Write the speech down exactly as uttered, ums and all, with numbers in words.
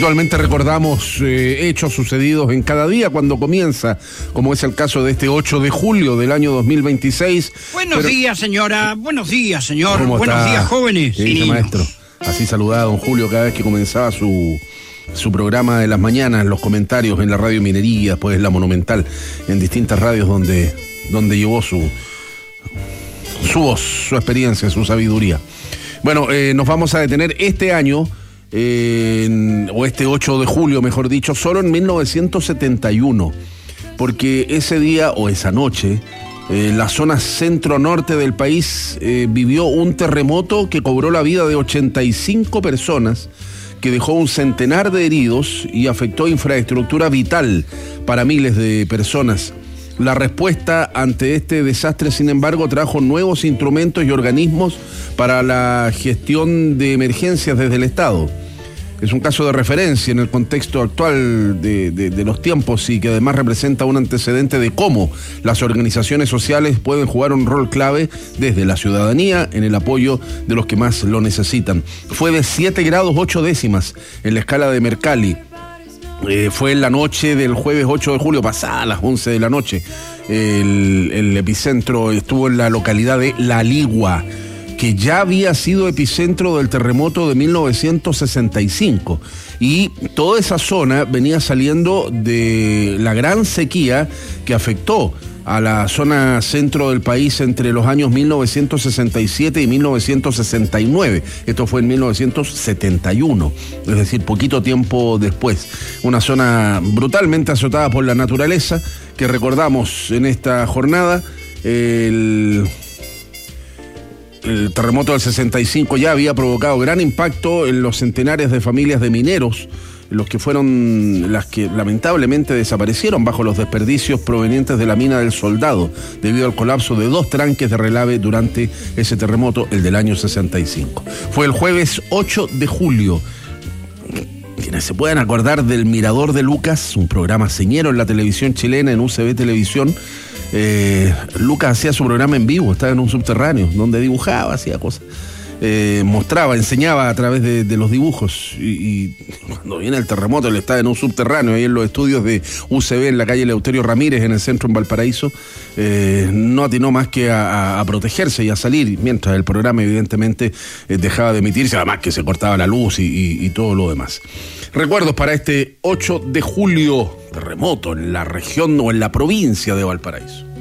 Habitualmente recordamos eh, hechos sucedidos en cada día cuando comienza, como es el caso de este ocho de julio del año dos mil veintiséis. Buenos Pero... días, señora. Buenos días, señor. ¿Cómo Buenos está? días, jóvenes. ¿Qué dice, maestro? Así saludaba a don Julio cada vez que comenzaba su, su programa de las mañanas, los comentarios en la Radio Minería, después La Monumental, en distintas radios donde, donde llevó su, su voz, su experiencia, su sabiduría. Bueno, eh, nos vamos a detener este año... Eh, o este ocho de julio, mejor dicho, solo en mil novecientos setenta y uno, porque ese día o esa noche eh, la zona centro-norte del país eh, vivió un terremoto que cobró la vida de ochenta y cinco personas, que dejó un centenar de heridos y afectó infraestructura vital para miles de personas. La respuesta ante este desastre, sin embargo, trajo nuevos instrumentos y organismos para la gestión de emergencias desde el Estado. Es un caso de referencia en el contexto actual de, de, de los tiempos y que además representa un antecedente de cómo las organizaciones sociales pueden jugar un rol clave desde la ciudadanía en el apoyo de los que más lo necesitan. Fue de siete grados ocho décimas en la escala de Mercalli. Eh, fue en la noche del jueves ocho de julio, pasada a las once de la noche. El, el epicentro estuvo en la localidad de La Ligua, que ya había sido epicentro del terremoto de mil novecientos sesenta y cinco. Y toda esa zona venía saliendo de la gran sequía que afectó a la zona centro del país entre los años mil novecientos sesenta y siete y mil novecientos sesenta y nueve. Esto fue en mil novecientos setenta y uno, es decir, poquito tiempo después. Una zona brutalmente azotada por la naturaleza, que recordamos en esta jornada. El, el terremoto del sesenta y cinco ya había provocado gran impacto en los centenares de familias de mineros, los que fueron las que lamentablemente desaparecieron bajo los desperdicios provenientes de la mina del Soldado, debido al colapso de dos tranques de relave durante ese terremoto, el del año sesenta y cinco. Fue el jueves ocho de julio. Quienes se puedan acordar del Mirador de Lucas, un programa señero en la televisión chilena, en U C B Televisión, eh, Lucas hacía su programa en vivo, estaba en un subterráneo, donde dibujaba, hacía cosas. Eh, mostraba, enseñaba a través de, de los dibujos, y, y cuando viene el terremoto él está en un subterráneo ahí en los estudios de U C B en la calle Eleuterio Ramírez, en el centro, en Valparaíso. Eh, no atinó más que a, a, a protegerse y a salir, mientras el programa evidentemente eh, dejaba de emitirse, además que se cortaba la luz y, y, y todo lo demás. Recuerdos para este ocho de julio, terremoto en la región o en la provincia de Valparaíso.